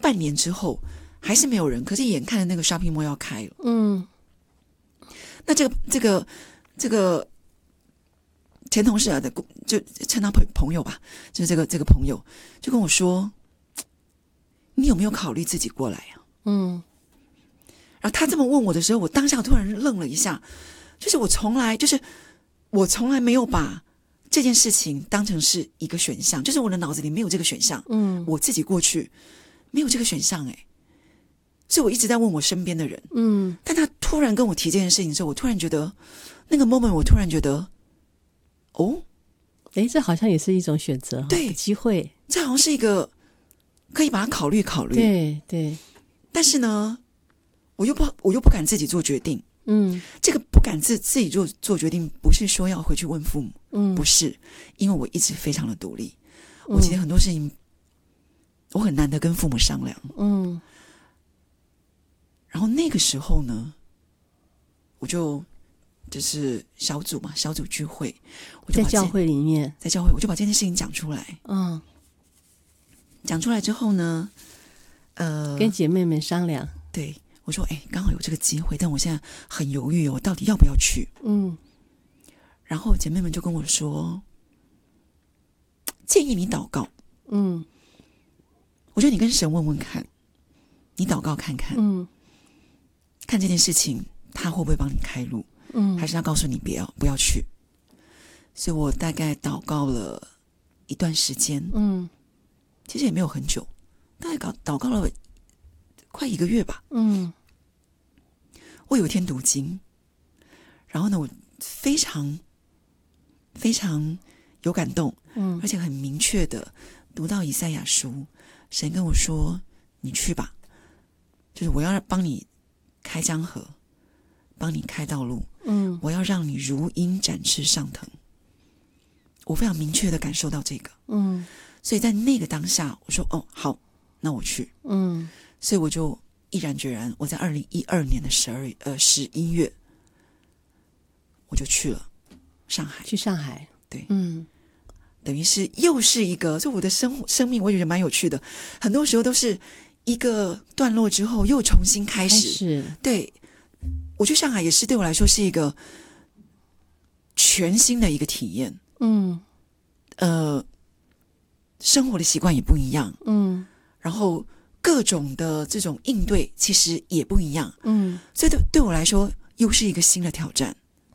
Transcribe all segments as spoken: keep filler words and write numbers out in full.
半年之后还是没有人，可是眼看着那个 shopping mall 要开了， 嗯， 那这个这个这个前同事啊的，就称他朋友吧，就是这个这个朋友就跟我说，你有没有考虑自己过来啊？ 嗯， 然后他这么问我的时候，我当下突然愣了一下，就是我从来就是我从来没有把这件事情当成是一个选项，就是我的脑子里没有这个选项， 嗯， 我自己过去没有这个选项，哎，所以我一直在问我身边的人， 嗯， 但他突然跟我提这件事情的时候，我突然觉得那个 moment， 我突然觉得，哦， 哎，这好像也是一种选择， 对， 机会， 这好像是一个可以把它考虑考虑， 对对， 但是呢，我又不我又不敢自己做决定。 嗯， 这个不敢自自己做做决定，不是说要回去问父母， 嗯， 不是，因为我一直非常的独立，嗯、我其实很多事情我很难得跟父母商量， 嗯， 然后那个时候呢，我就就是小组嘛，小组聚会，我就在教会里面， 在教会我就把这件事情讲出来， 嗯， 讲出来之后呢，呃， 跟姐妹们商量， 对。我说：“哎，刚好有这个机会，但我现在很犹豫哦，我到底要不要去？” 嗯， 然后姐妹们就跟我说：“建议你祷告。” 嗯， 我觉得你跟神问问看，你祷告看看， 嗯， 看这件事情他会不会帮你开路， 嗯， 还是他告诉你不要不要去？所以我大概祷告了一段时间， 嗯， 其实也没有很久，大概祷祷告了快一个月吧， 嗯。 我有一天读经，然后呢，我非常非常有感动， 嗯， 而且很明确的读到以赛亚书，神跟我说：“你去吧，就是我要帮你开江河，帮你开道路， 嗯， 我要让你如鹰展翅上腾。”我非常明确的感受到这个， 嗯， 所以在那个当下，我说：“哦，好，那我去。” 嗯， 所以我就。毅然决然，我在二零一二年的十二呃十一月，我就去了上海。 去上海， 对， 嗯， 等于是又是一个，就我的生生命，我也觉得蛮有趣的。很多时候都是一个段落之后，又重新开始。 开始对，我去上海也是对我来说是一个全新的一个体验。 嗯， 呃，生活的习惯也不一样。 嗯， 然后。各种的这种应对其实也不一样， 嗯， 所以对对我来说又是一个新的挑战。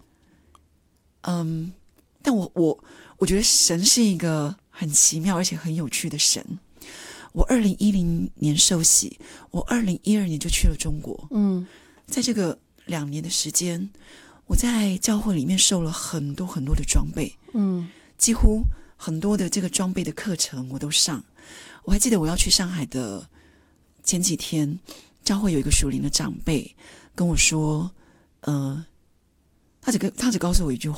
嗯，但我我我觉得神是一个很奇妙而且很有趣的神。我二零一零年受洗，我二零一二年就去了中国。 嗯， 在这个两年的时间，我在教会里面受了很多很多的装备， 嗯， 几乎很多的这个装备的课程我都上。我还记得我要去上海的。前几天，教会有一个属灵的长辈跟我说，呃，他只跟他只告诉我一句话。